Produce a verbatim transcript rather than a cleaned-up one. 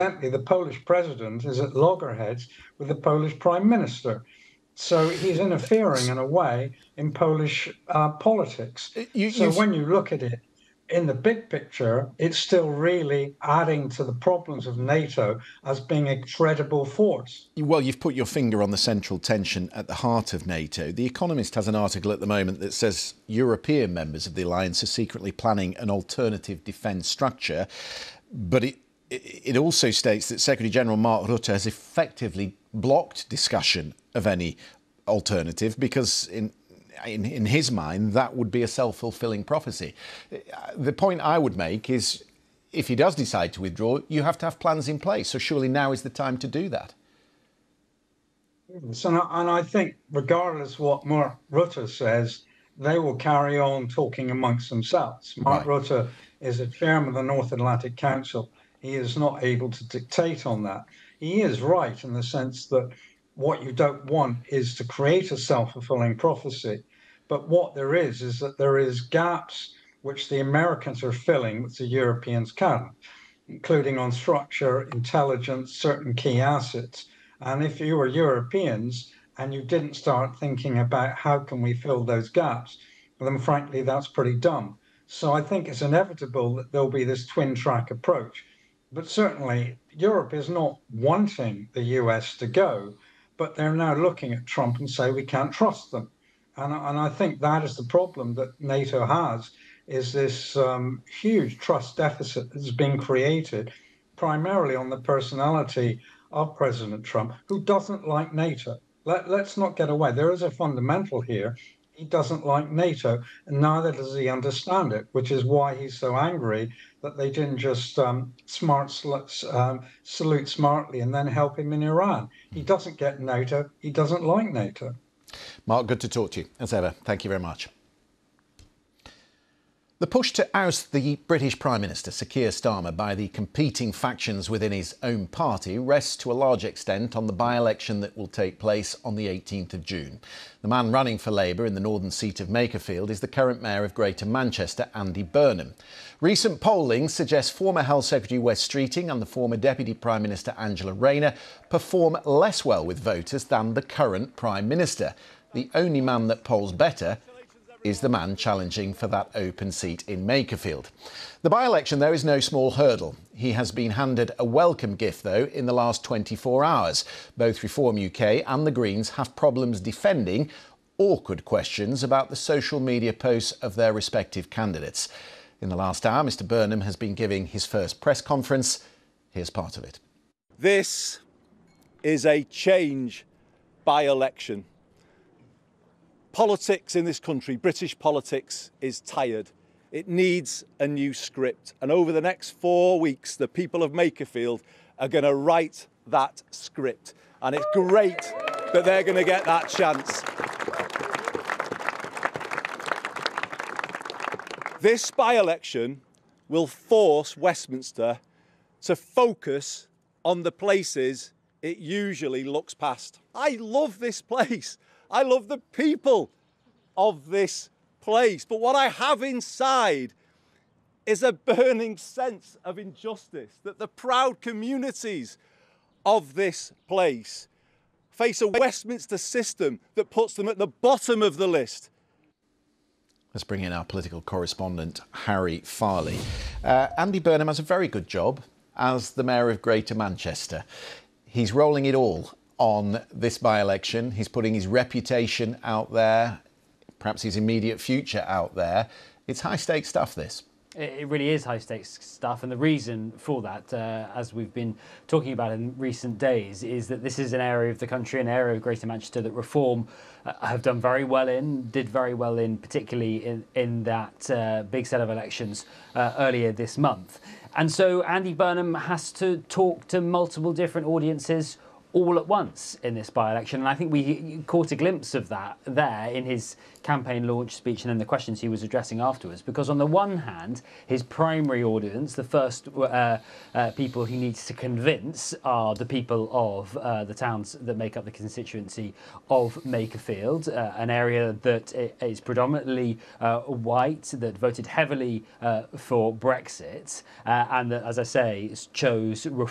the Polish president is at loggerheads with the Polish prime minister. So he's interfering in a way in Polish uh, politics. You, so you've... when you look at it in the big picture, it's still really adding to the problems of NATO as being a credible force. Well, you've put your finger on the central tension at the heart of NATO. The Economist has an article at the moment that says European members of the alliance are secretly planning an alternative defence structure. But it, it also states that Secretary-General Mark Rutte has effectively blocked discussion of any alternative because in In, in his mind, that would be a self-fulfilling prophecy. The point I would make is, if he does decide to withdraw, you have to have plans in place. So surely now is the time to do that. So, and I think, regardless what Mark Rutte says, they will carry on talking amongst themselves. Mark Right. Rutte is the chairman of the North Atlantic Council. He is not able to dictate on that. He is right in the sense that what you don't want is to create a self-fulfilling prophecy. But what there is, is that there is gaps which the Americans are filling, which the Europeans can't, including on structure, intelligence, certain key assets. And if you were Europeans and you didn't start thinking about how can we fill those gaps, then frankly, that's pretty dumb. So I think it's inevitable that there'll be this twin track approach. But certainly Europe is not wanting the U S to go, but they're now looking at Trump and say we can't trust them. And, and I think that is the problem that NATO has, is this um, huge trust deficit that's been created primarily on the personality of President Trump, who doesn't like NATO. Let, let's not get away. There is a fundamental here. He doesn't like NATO, and neither does he understand it, which is why he's so angry that they didn't just um, smart um, salute smartly and then help him in Iran. He doesn't get NATO. He doesn't like NATO. Mark, good to talk to you, as ever. Thank you very much. The push to oust the British Prime Minister, Sir Keir Starmer, by the competing factions within his own party rests to a large extent on the by-election that will take place on the eighteenth of June. The man running for Labour in the northern seat of Makerfield is the current Mayor of Greater Manchester, Andy Burnham. Recent polling suggests former Health Secretary Wes Streeting and the former Deputy Prime Minister Angela Rayner perform less well with voters than the current Prime Minister. The only man that polls better is the man challenging for that open seat in Makerfield. The by-election, though, is no small hurdle. He has been handed a welcome gift, though, in the last twenty-four hours. Both Reform U K and the Greens have problems defending awkward questions about the social media posts of their respective candidates. In the last hour, Mr Burnham has been giving his first press conference. Here's part of it. This is a change by-election. Politics in this country, British politics, is tired. It needs a new script. And over the next four weeks, the people of Makerfield are going to write that script. And it's great that they're going to get that chance. This by-election will force Westminster to focus on the places it usually looks past. I love this place. I love the people of this place. But what I have inside is a burning sense of injustice, that the proud communities of this place face a Westminster system that puts them at the bottom of the list. Let's bring in our political correspondent, Harry Farley. Uh, Andy Burnham has a very good job as the Mayor of Greater Manchester. He's rolling it all on this by-election. He's putting his reputation out there, perhaps his immediate future out there. It's high-stakes stuff, this. It really is high-stakes stuff, and the reason for that, uh, as we've been talking about in recent days, is that this is an area of the country, an area of Greater Manchester that Reform uh, have done very well in, did very well in, particularly in, in that uh, big set of elections uh, earlier this month. And so Andy Burnham has to talk to multiple different audiences all at once in this by-election, and I think we caught a glimpse of that there in his campaign launch speech and then the questions he was addressing afterwards, because on the one hand, his primary audience, the first uh, uh, people he needs to convince, are the people of uh, the towns that make up the constituency of Makerfield, uh, an area that is predominantly uh, white, that voted heavily uh, for Brexit, uh, and that, as I say, chose